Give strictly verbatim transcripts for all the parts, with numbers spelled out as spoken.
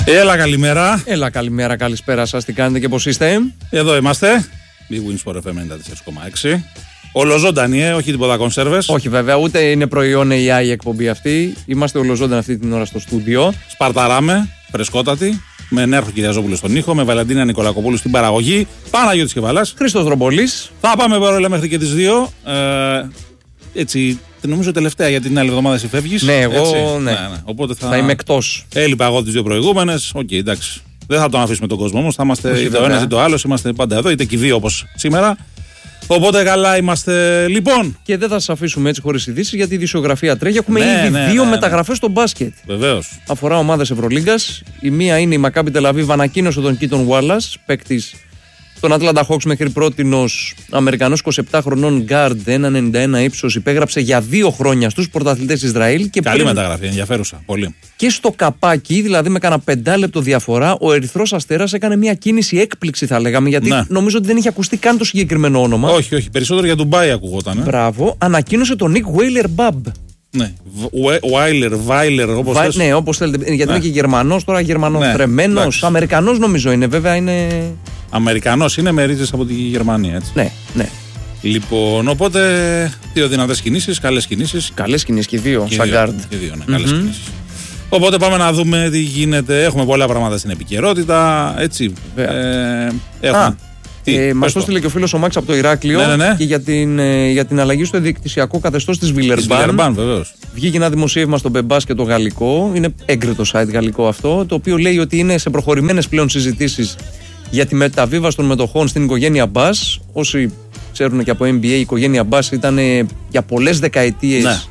Έλα, καλημέρα. Έλα, καλημέρα, καλησπέρα σας. Τι κάνετε και πώς είστε? Εδώ είμαστε. Big Wins for εφ εμ ενενήντα τέσσερα κόμμα έξι. Ολοζώντανη, ε, όχι τίποτα κονσέρβες. Όχι, βέβαια, ούτε είναι προϊόν έι άι η εκπομπή αυτή. Είμαστε ολοζώντανοι αυτή την ώρα στο στούντιο. Σπαρταράμε, φρεσκότατη. Με Νέαρχο Κυριαζόπουλο στον ήχο, με Βαλαντίνα Νικολακοπούλου στην παραγωγή. Παναγιώτης Κεβαλάς. Χρήστος Δρομπολής. Θα πάμε παρόλα μέχρι και τις δύο. Ε, έτσι, νομίζω τελευταία γιατί την άλλη εβδομάδα εσύ φεύγεις. Ναι, εγώ έτσι, ναι. ναι, ναι. Οπότε θα... θα είμαι εκτός. Έλειπα εγώ τις δύο προηγούμενες. Οκ, okay, εντάξει. Δεν θα τον αφήσουμε τον κόσμο όμως. Θα είμαστε Όχι, είτε βέβαια. ο ένας είτε ο άλλος. Είμαστε πάντα εδώ, είτε και οι δύο όπως σήμερα. Οπότε καλά είμαστε. Λοιπόν. Και δεν θα σας αφήσουμε έτσι χωρίς ειδήσεις, γιατί η ειδησιογραφία τρέχει. Έχουμε Ναι, ήδη ναι, δύο ναι, ναι. μεταγραφές στο μπάσκετ. Βεβαίως. Αφορά ομάδες Ευρωλίγκας. Η μία είναι η Μακάμπι Τελαβίβ, ανακοίνωσε τον Κίτον Wallace, παίκτης των Atlanta Hawks μέχρι πρότινος, Αμερικανός είκοσι επτά χρονών guard, ένα ενενήντα ένα ύψος, υπέγραψε για δύο χρόνια στους πρωταθλητές Ισραήλ. Και Καλή πριν... μεταγραφή, ενδιαφέρουσα. Πολύ. Και στο καπάκι, δηλαδή με κάνα πεντάλεπτο διαφορά, ο Ερυθρός Αστέρας έκανε μια κίνηση έκπληξη, θα λέγαμε, γιατί Ναι. νομίζω ότι δεν είχε ακουστεί καν το συγκεκριμένο όνομα. Όχι, όχι. Περισσότερο για Ντουμπάι ακουγόταν. Ε. Μπράβο, ανακοίνωσε τον Nick Weiler-Babb. Ναι. Βάιλερ, Βάιλερ, όπως Βα... θες. Ναι, όπως θέλετε. Γιατί Ναι. είναι και Γερμανός, τώρα Γερμανοφρεμένος. Ναι, εντάξει. Αμερικανός νομίζω είναι, βέβαια είναι. Αμερικανός είναι με ρίζες από τη Γερμανία, έτσι. Ναι, ναι. Λοιπόν, οπότε δύο δυνατές κινήσεις, καλές κινήσεις. Καλές κινήσεις και οι δύο, Και σαν δύο, guard. και δύο, ναι, καλές κινήσεις. Οπότε πάμε να δούμε τι γίνεται. Έχουμε πολλά πράγματα στην επικαιρότητα. Έτσι. Βέβαια. Ε, έχουμε. Α, Τι, ε, πες μας το. το στείλε και ο φίλος ο Μάξ από το Ηράκλειο Ναι, ναι, ναι. και για την, ε, για την αλλαγή στο διεκτησιακό καθεστώς της Της Βιλερμπάν. Βιλερμπάν, βεβαίως. Βγήκε ένα δημοσίευμα στο Μπεμπάς και το γαλλικό. Είναι έγκριτο site γαλλικό αυτό, το οποίο λέει ότι είναι σε προχωρημένες πλέον συζητήσεις για τη μεταβίβαση των μετοχών στην οικογένεια Μπάς. Όσοι ξέρουν και από N B A, η οικογένεια Μπάς ήταν ε, για πολλές δεκαετίες Ναι.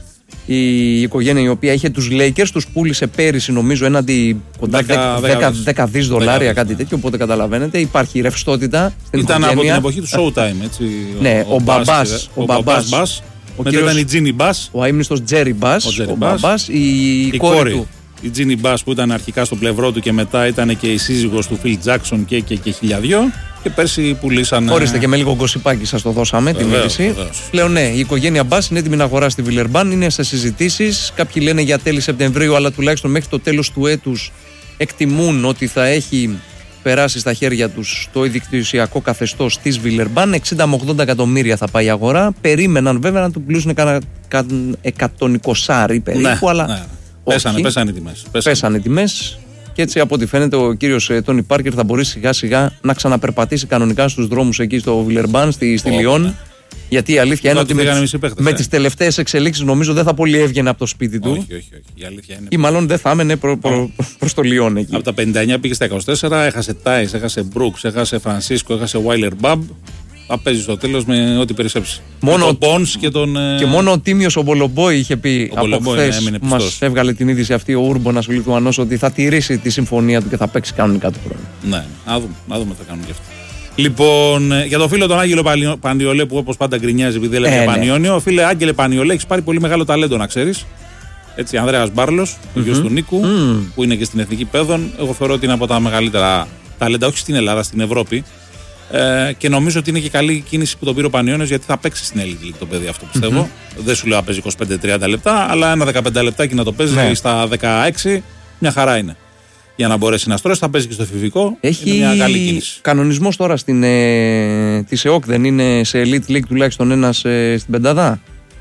η οικογένεια η οποία είχε τους Lakers, τους πούλησε πέρυσι νομίζω έναντι κοντά Δέκα- δέκα δέκα δις δολάρια, δέκα κάτι δις, τέτοιο. Οπότε καταλαβαίνετε, υπάρχει ρευστότητα στην Ήταν από οικογένεια. την εποχή του Showtime, έτσι. Ναι, ο Μπαμπάς, Μπάς, ο Μπαμπάς, Μπάς. ο Μετά κύριος- ήταν η Τζίνι Μπάς. Ο αείμνηστος Τζέρι Μπάς, Ο ο, Τζέρι Μπάς. Μπαμπάς, η, Η κόρη κόρη, του. η Τζίνι Μπάς που ήταν αρχικά στο πλευρό του και μετά ήταν και η σύζυγος του Φιλ Τζάκσον και, και, και χιλιαδιό. Και πέρσι πουλήσαν. Ορίστε, και με λίγο γκοσιπάκι σας το δώσαμε την Βεβαίως, είδηση. βεβαίως. Πλέον ναι, η οικογένεια Μπάς είναι έτοιμη να αγοράσει τη Βιλερμπάν, είναι σε συζητήσεις. Κάποιοι λένε για τέλη Σεπτεμβρίου, αλλά τουλάχιστον μέχρι το τέλος του έτους εκτιμούν ότι θα έχει περάσει στα χέρια τους το ιδιοκτησιακό καθεστώς της Βιλερμπάν. εξήντα με ογδόντα εκατομμύρια θα πάει η αγορά. Περίμεναν βέβαια να του πουλήσουν κανένα εκατόν είκοσι περίπου, Ναι, αλλά ναι. όχι. Πέσανε, πέσανε οι τιμές. Πέσανε οι τιμές. Και έτσι, από ό,τι φαίνεται, ο κύριος Τόνι Πάρκερ θα μπορεί σιγά σιγά να ξαναπερπατήσει κανονικά στους δρόμους εκεί στο Βιλερμπάν, στη, στη Ω, Λιόν. ναι. Γιατί η αλήθεια είναι Τότε ότι με, φύγανε τις- μισοί παίχτες, με ε. τις τελευταίες εξελίξεις νομίζω δεν θα πολύ έβγαινε από το σπίτι του. Όχι, όχι, όχι. Η αλήθεια είναι. Ή μάλλον δεν θα έμενε προ, προ, προς το Λιόν εκεί. Από τα πενήντα εννιά πήγε στα είκοσι τέσσερα, έχασε Τάις, έχασε Μπρούξ, έχασε Φρανσίσκο, έχασε Βάιλερ Μπαμπ. Θα παίζει στο τέλος με ό,τι περισσέψει. Μόνο- Με τον Πόνς και τον. ε, Και μόνο ο Τίμιος ο Μπολομπόη είχε πει Ο από Μπολομπόη, ναι, χθες έμεινε που μας πιστός. έβγαλε την είδηση αυτή ο Ούρμπονας ο Λιθουανός, ότι θα τηρήσει τη συμφωνία του και θα παίξει κανονικά του χρόνου. Ναι, να δούμε, να δούμε τι θα κάνουν και αυτοί. Λοιπόν, ε, για τον φίλο τον Άγγελο Πανιο- Πανιολέ που όπως πάντα γκρινιάζει επειδή λέμε Ε, ναι. Πανιόνιο, φίλε Άγγελε Πανιολέ, έχει πάρει πολύ μεγάλο ταλέντο να ξέρεις. Έτσι, Ανδρέας Μπάρλος, ο γιος του Νίκου, που είναι και στην Εθνική Παιδών. Εγώ θεωρώ ότι είναι από τα μεγαλύτερα ταλέντα, όχι στην Ελλάδα, στην Ευρώπη. Ε, και νομίζω ότι είναι και καλή κίνηση που τον πήρε ο Πανιόνιος, γιατί θα παίξει στην Elite League το παιδί αυτό, πιστεύω. Δεν σου λέω να παίζει είκοσι πέντε με τριάντα λεπτά, αλλά ένα δεκαπέντε λεπτάκι να το παίζει Ναι. στα δεκαέξι, μια χαρά είναι. Για να μπορέσει να στρώσει, θα παίζει και στο εφηβικό. Έχει Είναι μια καλή κίνηση. κανονισμός τώρα στην, ε, της ΕΟΚ, δεν είναι σε Elite League τουλάχιστον ένας ε, στην πεντάδα.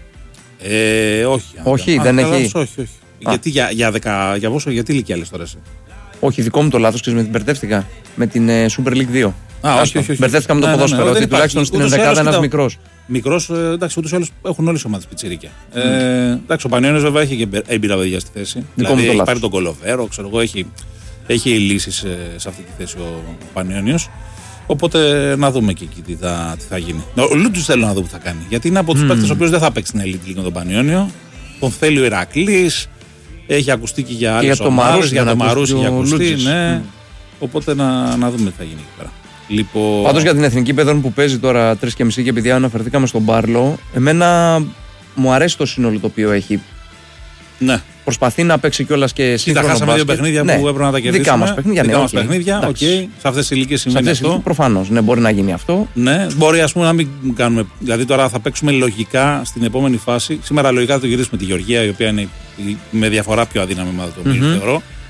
Ε, όχι. Όχι, Α, δεν καλά, έχει. Όχι, όχι. Γιατί για, για, δεκα, για πόσο, γιατί ηλικία λες τώρα εσύ. Όχι, δικό μου το λάθος, ξέρεις, με την μπερδεύτηκα. Με την ε, Super League δύο. Α, όχι, Άστο. όχι, όχι. Μπερδεύτηκα με το Ναι, ναι, ναι, ποδόσφαιρο, δεν ότι υπάρχει. τουλάχιστον στην Ούτως ή ενδεκάδα άλλως, ένας κοίτα, μικρός. Μικρός, ε, εντάξει, ούτως ή άλλως έχουν όλες οι ομάδες πιτσιρίκια. Mm. Ε, εντάξει, ο Πανιόνιος βέβαια έχει και έμπειρα παιδιά στη θέση. Δικό δηλαδή μου το έχει λάθος. πάρει τον Κολοβέρο, ξέρω εγώ, έχει, έχει λύσεις ε, σε αυτή τη θέση ο, ο Πανιόνιος. Οπότε να δούμε και εκεί τι θα, τι θα γίνει. Ο Λούτζης θέλω να δω τι θα κάνει. Γιατί είναι από τους mm. παίκτες ο οποίος δεν θα παίξει στην Elite League με τον Πανιόνιο. Τον θέλει ο Ηρακλής. Έχει ακουστεί και για άλλες για το ομάδες. Μαρούσι Για για το να Μαρούσι ακούσει έχει ο ακουστεί. Λούτζης. Ναι. Οπότε να, να δούμε τι θα γίνει εκεί πέρα. Λοιπόν... Πάντως για την Εθνική Παιδών που παίζει τώρα τρεις και μισή και επειδή αναφερθήκαμε στον Μπάρλο, εμένα μου αρέσει το σύνολο το οποίο έχει. Ναι. Προσπαθεί να παίξει κιόλας και Κοίτα, σύγχρονο χάσαμε δύο μπάσκετ. παιχνίδια Ναι. που έπρεπε να τα κερδίσουμε. Δικά μας παιχνίδια, ναι, Δικά μας οκ. παιχνίδια, οκ. Εντάξει. Σε αυτές τις ηλικίες Σε συμβαίνει αυτές αυτό. προφανώς, ναι, μπορεί να γίνει αυτό. Ναι, μπορεί ας πούμε να μην κάνουμε. Δηλαδή τώρα θα παίξουμε λογικά στην επόμενη φάση. Σήμερα λογικά θα το γυρίσουμε τη Γεωργία, η οποία είναι η- με διαφορά πιο αδύναμη ομάδα του ομίλου, Μμμ. θεωρώ.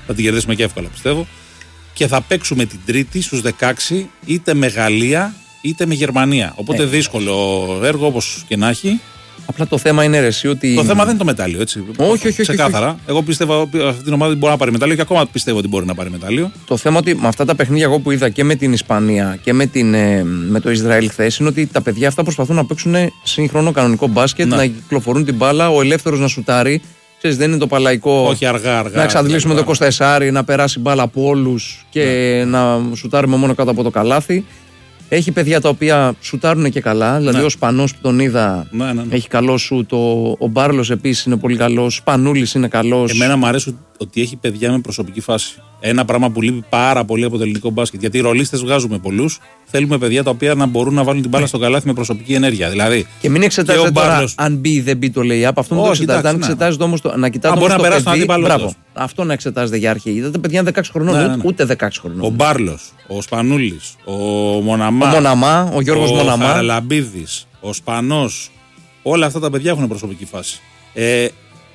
Θα την κερδίσουμε και εύκολα, πιστεύω. Και θα παίξουμε την Τρίτη στους δεκαέξι είτε με Γαλλία είτε με Γερμανία. Οπότε ε. δύσκολο έργο όπως και να έχει. Απλά το θέμα είναι ρε, εσύ ότι. Το θέμα δεν είναι το μετάλλιο, έτσι. Όχι, όχι, ξεκάθαρα. όχι, όχι. Εγώ πιστεύω ότι αυτή την ομάδα μπορεί να πάρει μετάλλιο και ακόμα πιστεύω ότι μπορεί να πάρει μετάλλιο. Το θέμα ότι με αυτά τα παιχνίδια εγώ που είδα και με την Ισπανία και με, την, με το Ισραήλ χθες είναι ότι τα παιδιά αυτά προσπαθούν να παίξουν σύγχρονο κανονικό μπάσκετ, να, να κυκλοφορούν την μπάλα, ο ελεύθερος να σουτάρει. Ξέρεις, δεν είναι το παλαϊκό. Όχι αργά, αργά. Να εξαντλήσουμε το Κώστα Εσάρη, να περάσει μπάλα από όλους και ναι. να σουτάρουμε μόνο κάτω από το καλάθι. Έχει παιδιά τα οποία σουτάρουν και καλά. Δηλαδή, ναι. ο Σπανός που τον είδα ναι, ναι, ναι. έχει καλό σουτ. Ο, ο Μπάρλος επίσης είναι πολύ καλός. Ο Σπανούλης είναι καλός. Εμένα μου αρέσει ότι έχει παιδιά με προσωπική φάση. Ένα πράγμα που λείπει πάρα πολύ από το ελληνικό μπάσκετ. Γιατί οι ρολίστες βγάζουμε πολλούς. Θέλουμε παιδιά τα οποία να μπορούν να βάλουν την μπάλα στο καλάθι με προσωπική ενέργεια. Δηλαδή, και μην εξετάζετε τώρα Μπάρλος... αν μπει ή δεν μπει το lay-up. Αυτό δεν το εξετάζετε. Αν εξετάζετε όμως το. Να κοιτάτε όμως το παιδί. Μπράβο. Αυτό να εξετάζετε για αρχή. Είδατε παιδιά δεκαέξι χρονών, ναι, ναι, ναι. ούτε δεκαέξι χρονών. Ο Μπάρλος, ο Σπανούλης, ο Μοναμά, ο, Μοναμά, ο Γιώργος ο Μοναμά, ο Χαραλαμπίδης, ο Σπανός. Όλα αυτά τα παιδιά έχουν προσωπική φάση. Ε,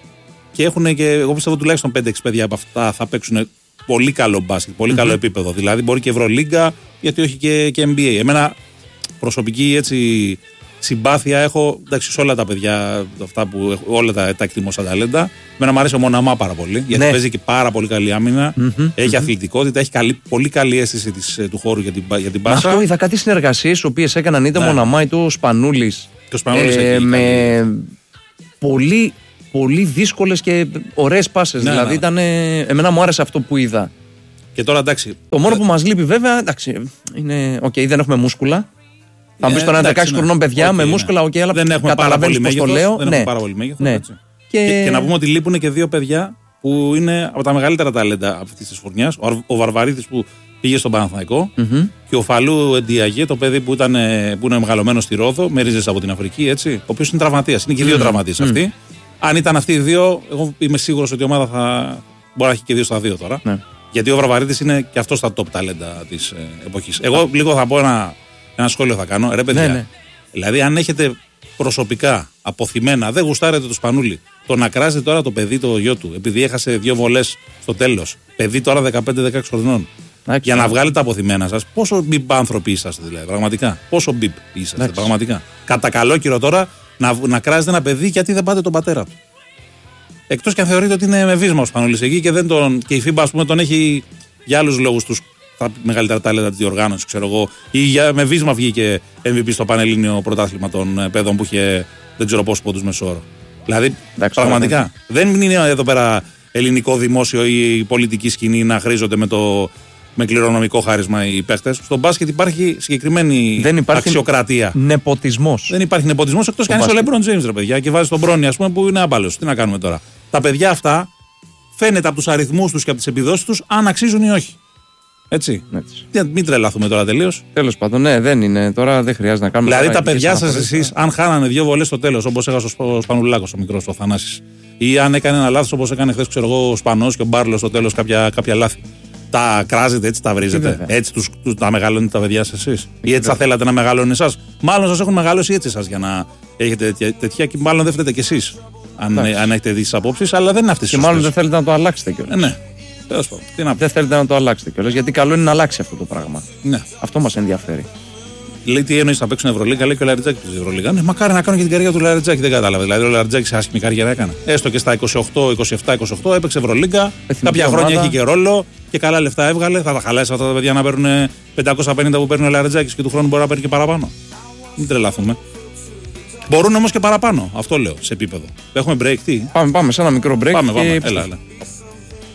και έχουν και, εγώ πιστεύω τουλάχιστον πέντε έξι παιδιά από αυτά θα παίξουν πολύ καλό μπάσκετ, πολύ mm-hmm. καλό επίπεδο. Δηλαδή μπορεί και Ευρωλίγκα, γιατί όχι και, και N B A. Εμένα προσωπική έτσι συμπάθεια έχω εντάξει, σε όλα τα παιδιά, αυτά που, όλα τα, τα εκτιμώ σαν ταλέντα. Εμένα μου αρέσει ο Μοναμά πάρα πολύ, γιατί ναι. παίζει και πάρα πολύ καλή άμυνα, mm-hmm, έχει mm-hmm. αθλητικότητα, έχει καλή, πολύ καλή αίσθηση της, του χώρου για την, για την μπάσα. Αυτό είδα κάτι συνεργασίες, οι οποίες έκαναν είτε ναι. Μοναμά είτε ο Σπανούλης. Και ο Σπανούλης ε, έχει με καλή. πολύ, πολύ δύσκολες και ωραίες πάσες. Ναι, δηλαδή ναι. Ήταν, εμένα μου άρεσε αυτό που είδα. Και τώρα εντάξει. Το μόνο που μας λείπει βέβαια, εντάξει, είναι, okay, δεν έχουμε μούσκουλα. Θα μπει τώρα δεκαέξι χρονών παιδιά okay, με μούσκουλα, okay, αλλά δεν έχουμε πάρα πολύ μέγεθος. Το λέω. Δεν ναι. έχουμε πάρα πολύ μέγεθος. Ναι. Και... Και, και να πούμε ότι λείπουν και δύο παιδιά που είναι από τα μεγαλύτερα ταλέντα αυτής της φουρνιάς. Ο, ο Βαρβαρίδης που πήγε στον Παναθηναϊκό mm-hmm. και ο Φαλού Εντιαγέ, το παιδί που, ήταν, που είναι μεγαλωμένο στη Ρόδο, με ρίζες από την Αφρική, έτσι, ο οποίος είναι τραυματίας. Είναι και δύο mm-hmm. τραυματίες mm-hmm. αυτοί. Αν ήταν αυτοί οι δύο, εγώ είμαι σίγουρος ότι η ομάδα θα μπορεί να έχει και δύο στα δύο τώρα. Mm-hmm. Γιατί ο Βαρβαρίδης είναι και αυτό στα top ταλέντα της ε, εποχής. Εγώ λίγο θα πω ένα. Ένα σχόλιο θα κάνω. Ρε παιδιά, ναι, ναι. δηλαδή αν έχετε προσωπικά αποθυμένα, δεν γουστάρετε το Σπανούλι, το να κράζετε τώρα το παιδί, το γιο του, επειδή έχασε δύο βολές στο τέλος, παιδί τώρα δεκαπέντε δεκαέξι χρονών, Άξι, για να βγάλετε τα αποθυμένα σας, πόσο μπιπ άνθρωποι είσαστε δηλαδή, πραγματικά. Πόσο μπιπ είσαστε, Άξι. πραγματικά. Κατά καλό καιρό τώρα να, να κράζετε ένα παιδί γιατί δεν πάτε τον πατέρα του. Εκτός και αν θεωρείτε ότι είναι με βίσμα ο Σπανούλης εκεί και, δεν τον, και η φίμπα, ας πούμε, τον έχει για άλλους λόγους τους. Τα μεγαλύτερα τάλεντα τη διοργάνωση, ξέρω εγώ, ή για, με βίσμα βγήκε εμ βι πι στο Πανελλήνιο Πρωτάθλημα των παιδών που είχε δεν ξέρω πόσους πόντους μεσόωρο. Δηλαδή, εντάξει, πραγματικά ναι. δεν είναι εδώ πέρα ελληνικό δημόσιο ή πολιτική σκηνή να χρήζονται με, το, με κληρονομικό χάρισμα οι παίχτες. Στον μπάσκετ υπάρχει συγκεκριμένη δεν υπάρχει αξιοκρατία. Νεποτισμός. Δεν υπάρχει νεποτισμός εκτός κι αν είσαι ο Λέμπρον Τζέιμς, ρε παιδιά, και βάζει τον Μπρόνι, ας πούμε, που είναι άμπαλος. Τι να κάνουμε τώρα. Τα παιδιά αυτά φαίνεται από τους αριθμούς τους και από τις επιδόσεις τους αν αξίζουν ή όχι. Έτσι. Έτσι. Μην τρελαθούμε τώρα τελείως. Τέλος πάντων, ναι, δεν είναι. Τώρα δεν χρειάζεται να κάνουμε. Δηλαδή τα παιδιά σας εσείς, αν χάνανε δύο βολές στο τέλος, όπως έχασε ο Σπανουλάκος ο μικρός, ο Θανάσης, ή αν έκανε ένα λάθος όπως έκανε χθες, ξέρω εγώ, ο Σπανός και ο Μπάρλος στο τέλος, κάποια, κάποια λάθη. Τα κράζετε έτσι, τα βρίζετε. Έτσι τους, τους, τα μεγαλώνετε τα παιδιά σας εσείς. Ή έτσι θα θέλατε να μεγαλώνουν εσάς. Μάλλον σας έχουν μεγαλώσει έτσι εσάς για να έχετε τέτοια, τέτοια και μάλλον δεν φταίτε κι εσείς. Αν, αν έχετε δει τις απόψεις, αλλά δεν είναι αυτές. Και μάλλον δεν θέλετε να το αλλάξετε κιόλας. Ναι. Δεν θέλετε να το αλλάξετε κιόλας, γιατί καλό είναι να αλλάξει αυτό το πράγμα. Ναι. Αυτό μας ενδιαφέρει. Λέει τι εννοείς να παίξουν Ευρωλίγκα, λέει και ο Λαριτζάκη παίζει Ευρωλίγκα. Ναι, μακάρι να κάνω και την καριέρα του Λαριτζάκη, δεν κατάλαβε. Δηλαδή ο Λαριτζάκη άσχημη καριέρα έκανε. Έστω και στα είκοσι οκτώ, είκοσι επτά, είκοσι οκτώ έπαιξε Ευρωλίγκα. Κάποια ομάδα. Χρόνια έχει και ρόλο και καλά λεφτά έβγαλε. Θα τα χαλάσει αυτά τα παιδιά να παίρνουν πεντακόσια πενήντα που παίρνει ο Λαριτζάκη και του χρόνου μπορεί να παίρνει και παραπάνω. Μην τρελαθούμε. Μπορούν όμως και παραπάνω. Αυτό λέω σε επίπεδο. Έχουμε break, τι. Πάμε, πάμε σε ένα μικρό break. Πάμε, πάμε. Έλα, έλα.